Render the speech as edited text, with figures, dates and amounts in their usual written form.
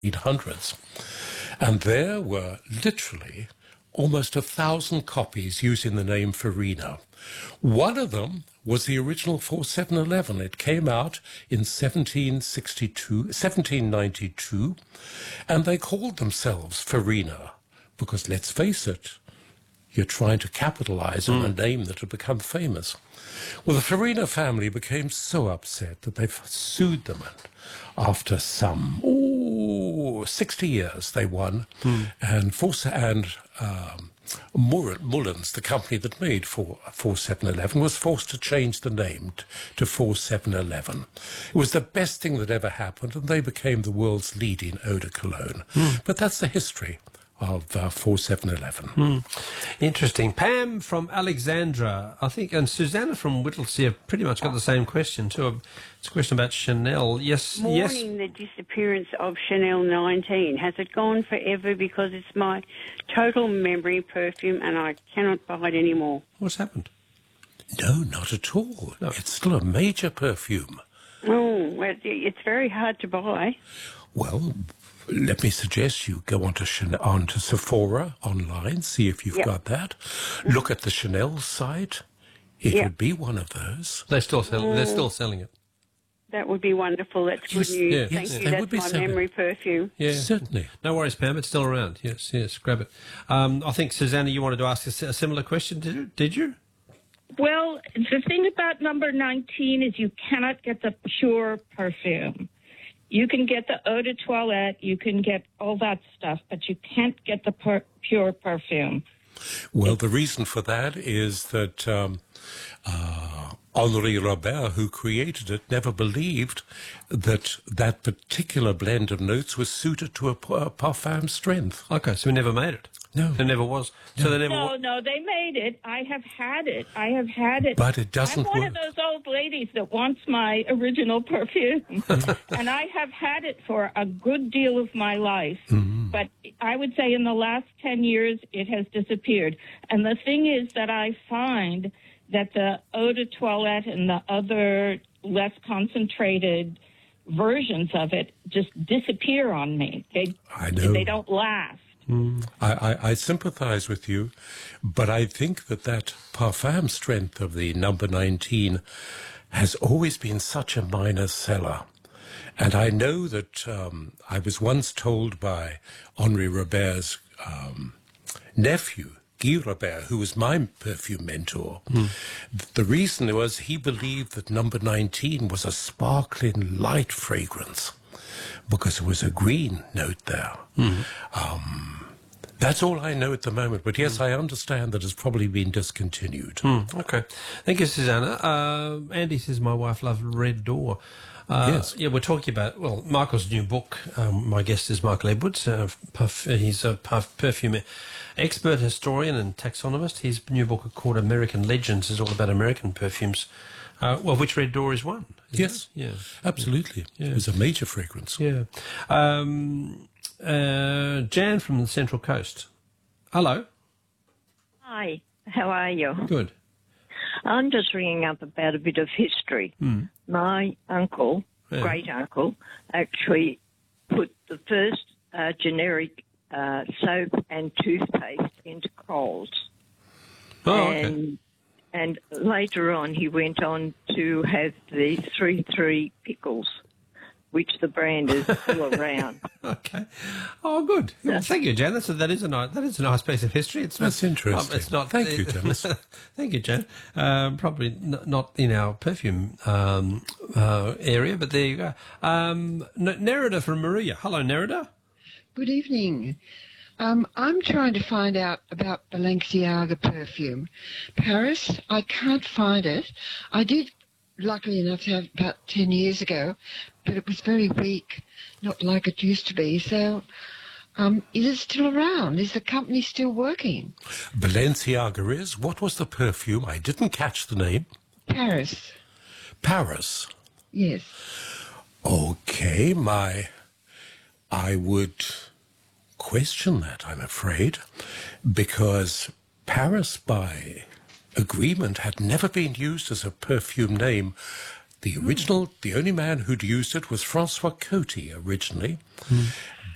1800s. And there were literally almost 1,000 copies using the name Farina. One of them was the original 4711. It came out in 1792, and they called themselves Farina because, let's face it, you're trying to capitalize on a name that had become famous. Well, the Farina family became so upset that they sued them, and after some 60 years they won, and Mullins, the company that made 4711, was forced to change the name to 4711. It was the best thing that ever happened, and they became the world's leading eau de cologne. But that's the history of 4711. Interesting. Pam from Alexandra, I think, and Susanna from Whittlesea have pretty much got the same question too. It's a question about Chanel. Yes. Mourning the disappearance of Chanel 19. Has it gone forever? Because it's my total memory perfume and I cannot buy it anymore. What's happened? No, not at all. No. It's still a major perfume. Oh, well, it's very hard to buy. Well, let me suggest you go onto Sephora online, see if you've got that. Look at the Chanel site. It would be one of those. They're still selling it. That would be wonderful. That's good news. Yeah. Thank you. That's my memory perfume. Yeah, certainly. No worries, Pam. It's still around. Yes, grab it. I think, Susanna, you wanted to ask a similar question, did you? Well, the thing about number 19 is you cannot get the pure perfume. You can get the eau de toilette, you can get all that stuff, but you can't get the pure perfume. Well, the reason for that is that Henri Robert, who created it, never believed that that particular blend of notes was suited to a parfum strength. Okay, so he never made it. No. There never was. So they never. No, they made it. I have had it. But it doesn't work. I'm one of those old ladies that wants my original perfume. And I have had it for a good deal of my life. But I would say in the last 10 years, it has disappeared. And the thing is that I find that the eau de toilette and the other less concentrated versions of it just disappear on me. I know. They don't last. I sympathize with you, but I think that parfum strength of the number 19 has always been such a minor seller. And I know that I was once told by Henri Robert's nephew, Guy Robert, who was my perfume mentor, the reason was he believed that number 19 was a sparkling light fragrance because there was a green note there. That's all I know at the moment, but yes, I understand that it's probably been discontinued. Okay. Thank you, Susanna. Andy says my wife loves Red Door. Yes. Yeah, we're talking about, Michael's new book. My guest is Michael Edwards. He's a perfume expert, historian and taxonomist. His new book called American Legends is all about American perfumes, which Red Door is one. Yes. Yeah. Absolutely. Yeah. It was a major fragrance. Yeah. Jan from the Central Coast. Hello. Hi, how are you? Good. I'm just ringing up about a bit of history. My uncle, great uncle, actually put the first generic soap and toothpaste into Coles. And later on he went on to have the 3-3 pickles, which the brand is still around. Okay. Oh, good. Well, thank you, Jan. That is a nice piece of history. That's interesting. It's not. Thank you, Dennis. Thank you, Jan. Probably not in our perfume area, but there you go. Nerida from Maria. Hello, Nerida. Good evening. I'm trying to find out about Balenciaga perfume. Paris, I can't find it. I did, luckily enough, have about 10 years ago, but it was very weak, not like it used to be. So is it still around? Is the company still working? Balenciaga is. What was the perfume? I didn't catch the name. Paris. Paris? Yes. Okay, I would question that, I'm afraid, because Paris, by agreement, had never been used as a perfume name. The only man who'd used it was Francois Coty originally,